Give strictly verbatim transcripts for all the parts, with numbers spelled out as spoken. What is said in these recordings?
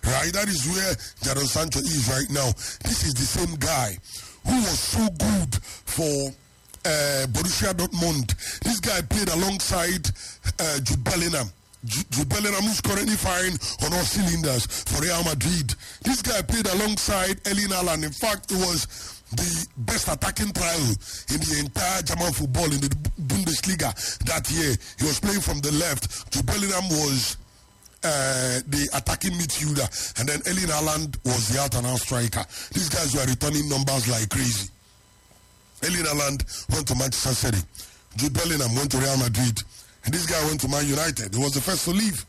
right? That is where Jadon Sancho is right now. This is the same guy who was so good for uh, Borussia Dortmund. This guy played alongside uh, Jude Bellingham. Jude Bellingham is currently firing on all cylinders for Real Madrid. This guy played alongside Erling Haaland. In fact, it was the best attacking trio in the entire German football in the Bundesliga that year. He was playing from the left. Jude Bellingham was uh, the attacking midfielder, and then Erling Haaland was the out-and-out striker. These guys were returning numbers like crazy. Erling Haaland went to Manchester City. Jude Bellingham went to Real Madrid. And this guy went to Man United. He was the first to leave.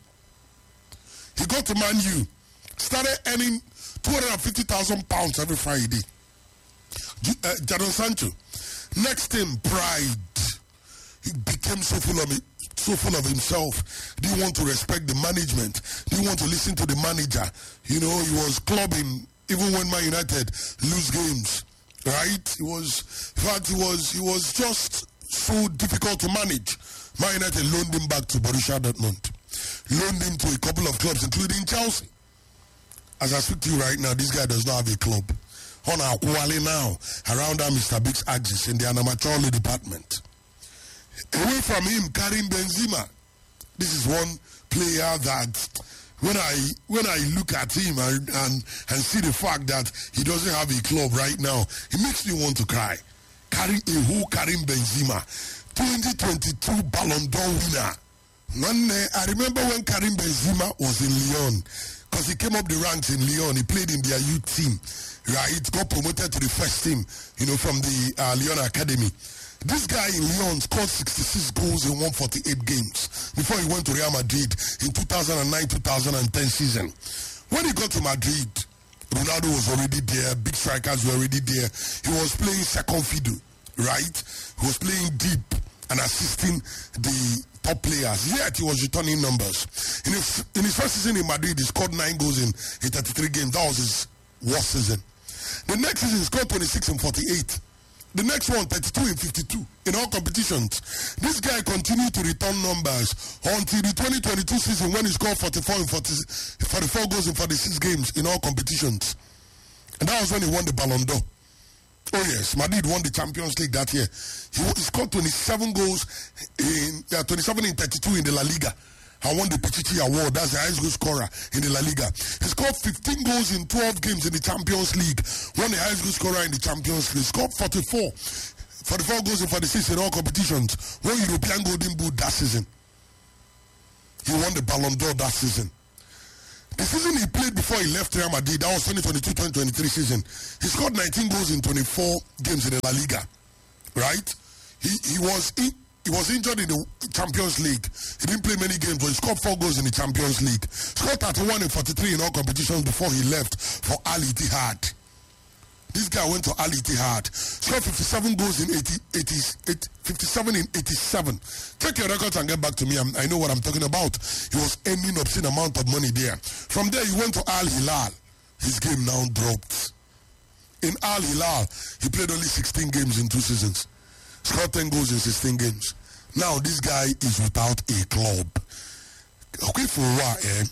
He got to Man U, started earning two hundred fifty thousand pounds every Friday. Uh, Jadon Sancho. Next thing, pride. He became so full of it, so full of himself. Didn't want to respect the management. Didn't want to listen to the manager. You know, he was clubbing even when Man United lose games. Right? He was, in fact, he was, he was just so difficult to manage. Man United loaned him back to Borussia Dortmund. Loaned him to a couple of clubs, including Chelsea. As I speak to you right now, this guy does not have a club. On our Kuali now, around our Mister Big's axis in the Anamachole department. Away from him, Karim Benzema. This is one player that when I when I look at him and, and, and see the fact that he doesn't have a club right now, it makes me want to cry. Karim, who Karim Benzema, twenty twenty-two Ballon d'Or winner. One, uh, I remember when Karim Benzema was in Lyon, because he came up the ranks in Lyon. He played in their youth team, right? Got promoted to the first team, you know, from the uh, Lyon Academy. This guy in Lyon scored sixty-six goals in one hundred forty-eight games before he went to Real Madrid in two thousand nine two thousand ten season. When he got to Madrid, Ronaldo was already there, big strikers were already there. He was playing second fiddle, right? He was playing deep and assisting the top players. Yet he was returning numbers. In his, in his first season in Madrid, he scored nine goals in, in thirty-three games. That was his worst season. The next season, he scored twenty-six in forty-eight. The next one, thirty-two in fifty-two in all competitions. This guy continued to return numbers until the twenty twenty-two season when he scored forty-four in forty, forty-four goals in forty-six games in all competitions. And that was when he won the Ballon d'Or. Oh yes, Madrid won the Champions League that year. He, he scored twenty-seven goals in uh, twenty-seven in thirty-two in the La Liga. And won the Pichichi Award. That's the highest goal scorer in the La Liga. He scored fifteen goals in twelve games in the Champions League. Won the highest goal scorer in the Champions League. Scored forty-four, forty-four goals in forty-six in all competitions. Won European Golden Boot that season. He won the Ballon d'Or that season. The season he played before he left Real Madrid, that was twenty twenty-two twenty twenty-three season. He scored nineteen goals in twenty-four games in the La Liga. Right? He he was in, he was injured in the Champions League. He didn't play many games, but he scored four goals in the Champions League. Scored thirty-one in forty-three in all competitions before he left for Al Ittihad. This guy went to Al Ittihad. Scored fifty-seven goals in eighty, eighty, eighty, fifty-seven in eighty-seven. Check your records and get back to me. I'm, I know what I'm talking about. He was earning obscene amount of money there. From there, he went to Al Hilal. His game now dropped. In Al Hilal, he played only sixteen games in two seasons. Scored ten goals in sixteen games. Now, this guy is without a club. Okay, for a while, eh?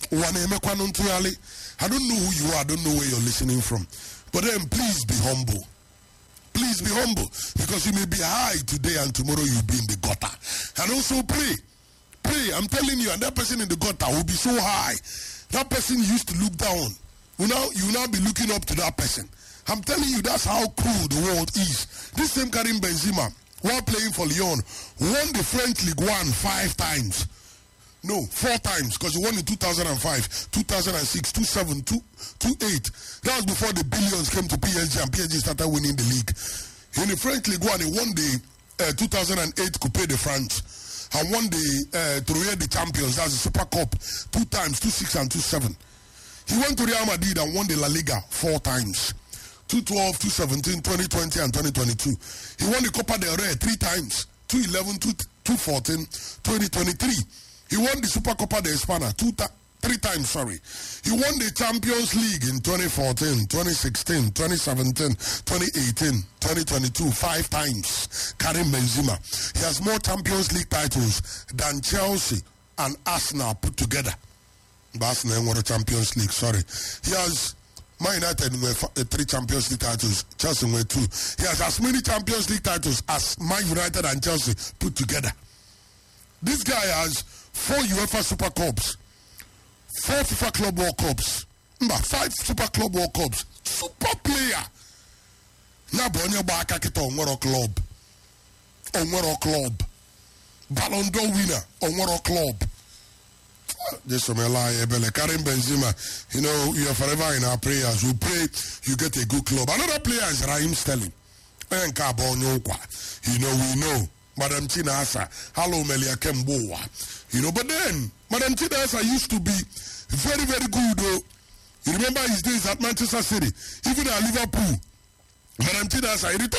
I don't know who you are. I don't know where you're listening from. But then please be humble. Please be humble. Because you may be high today and tomorrow you'll be in the gutter. And also pray. Pray. I'm telling you, and that person in the gutter will be so high. That person used to look down. You now, you will now be looking up to that person. I'm telling you, that's how cruel the world is. This same Karim Benzema, while playing for Lyon, won the French League One five times. No, four times, because he won in two thousand five, two thousand six, two thousand seven, two thousand eight. That was before the billions came to P S G and P S G started winning the league. In the French League One, he won the uh, two thousand eight Coupe de France and won the uh, Trophée des Champions, that's the Super Cup, two times, two six and two seven. He went to Real Madrid and won the La Liga four times, two twelve, two seventeen, twenty twenty and twenty twenty-two. He won the Copa del Rey three times, two eleven, two fourteen, twenty twenty-three. He won the Super Copa de España two ta- three times, sorry. He won the Champions League in twenty fourteen, twenty sixteen, twenty seventeen, twenty eighteen, twenty twenty-two, five times. Karim Benzema. He has more Champions League titles than Chelsea and Arsenal put together. Barcelona won the Champions League. Sorry, he has. Man United were uh, three Champions League titles. Chelsea were two. He has as many Champions League titles as Man United and Chelsea put together. This guy has four UEFA Super Cups, four FIFA Club World Cups, five Super Club World Cups. Super player. Now, Bonnie Baka Kita on World Club. On World Club. Ballon d'Or winner on World Club. This is my lie, Karim Benzema. You know, you are forever in our prayers. We pray you get a good club. Another player is Raheem Sterling. And you know, we know. Madam Tina Asa. Hello, Melia Kemboa. You know, but then, Madam Tina Asa used to be very, very good. Though. You remember his days at Manchester City, even at Liverpool. Madam Tina Asa, he retired.